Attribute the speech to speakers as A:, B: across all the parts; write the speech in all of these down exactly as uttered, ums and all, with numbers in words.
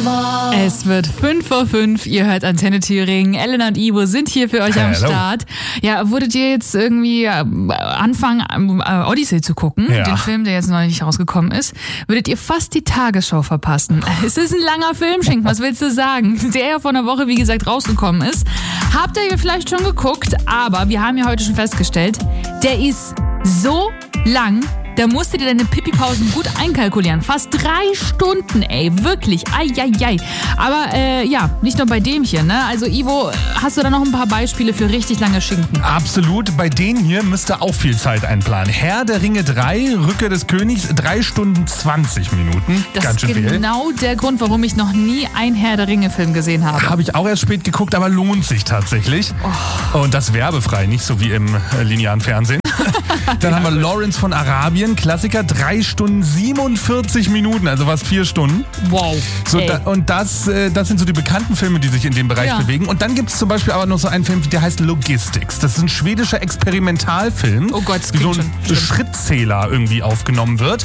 A: Es wird fünf vor fünf, ihr hört Antenne Thüringen. Elena und Ivo sind hier für euch Hello. am Start. Ja, würdet ihr jetzt irgendwie äh, anfangen, äh, Odyssey zu gucken,
B: ja.
A: den Film, der jetzt neulich rausgekommen ist, würdet ihr fast die Tagesschau verpassen. Es ist ein langer Film, Schinken, was willst du sagen? Der ja vor einer Woche, wie gesagt, rausgekommen ist. Habt ihr vielleicht schon geguckt, aber wir haben ja heute schon festgestellt, der ist so lang, da musst du dir deine Pipi-Pausen gut einkalkulieren. Fast drei Stunden, ey, wirklich, ai, ai, ai. Aber äh, ja, nicht nur bei dem hier, ne? Also Ivo, hast du da noch ein paar Beispiele für richtig lange Schinken?
B: Absolut, bei denen hier müsst ihr auch viel Zeit einplanen. Herr der Ringe drei, Rückkehr des Königs, drei Stunden zwanzig Minuten.
A: Das
B: Ganz
A: ist
B: schön viel.
A: genau der Grund, warum ich noch nie einen Herr der Ringe-Film gesehen habe.
B: Habe ich auch erst spät geguckt, aber lohnt sich tatsächlich. Oh. Und das werbefrei, nicht so wie im äh, linearen Fernsehen. Dann haben wir Lawrence von Arabien, Klassiker, drei Stunden siebenundvierzig Minuten, also fast vier Stunden.
A: Wow.
B: So, da, und das, äh, das sind so die bekannten Filme, die sich in dem Bereich
A: ja.
B: bewegen. Und dann gibt es zum Beispiel aber noch so einen Film, der heißt Logistics. Das ist ein schwedischer Experimentalfilm,
A: oh Gott, das
B: wie so
A: klingt
B: ein
A: schon
B: Schrittzähler irgendwie aufgenommen wird.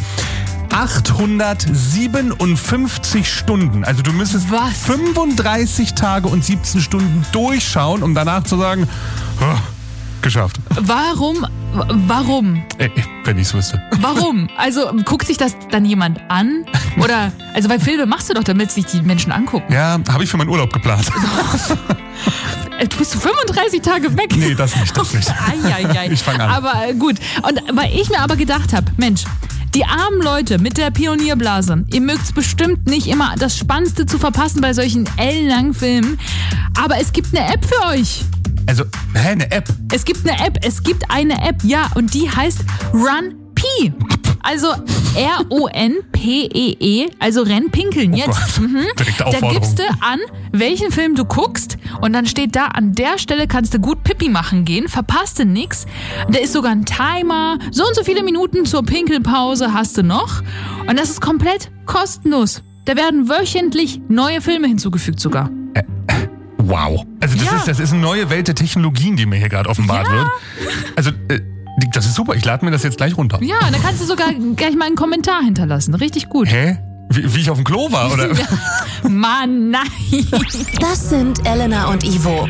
B: achthundertsiebenundfünfzig Stunden. Also du müsstest
A: Was?
B: fünfunddreißig Tage und siebzehn Stunden durchschauen, um danach zu sagen, oh, geschafft.
A: Warum? Warum?
B: Ey, wenn ich es wüsste.
A: Warum? Also guckt sich das dann jemand an? Oder, also weil Filme machst du doch, damit sich die Menschen angucken.
B: Ja, habe ich für meinen Urlaub geplant.
A: Du bist fünfunddreißig Tage weg.
B: Nee, das nicht, das nicht.
A: Ai, ai, ai.
B: Ich fange an.
A: Aber äh, gut. Und weil ich mir aber gedacht habe, Mensch, die armen Leute mit der Pionierblase, ihr mögt es bestimmt nicht immer das Spannendste zu verpassen bei solchen ellenlangen Filmen, aber es gibt eine App für euch.
B: Also, hä, eine App?
A: Es gibt eine App, es gibt eine App, ja, und die heißt Run P. Also R O N P E E, also Renn pinkeln jetzt.
B: Oh Gott,
A: mhm.
B: direkte
A: Da
B: Aufforderung.
A: gibst du an, welchen Film du guckst und dann steht da, an der Stelle kannst du gut Pipi machen gehen, verpasst du nix. Da ist sogar ein Timer, so und so viele Minuten zur Pinkelpause hast du noch und das ist komplett kostenlos. Da werden wöchentlich neue Filme hinzugefügt sogar.
B: Äh, wow. Also das,
A: Ja.
B: ist, das ist eine neue Welt der Technologien, die mir hier gerade offenbart
A: Ja.
B: wird. Also, äh, das ist super. Ich lade mir das jetzt gleich runter.
A: Ja, da kannst du sogar gleich mal einen Kommentar hinterlassen. Richtig gut.
B: Hä? Wie, wie ich auf dem Klo war, oder?
A: Mann, nein.
C: Das sind Elena und Ivo.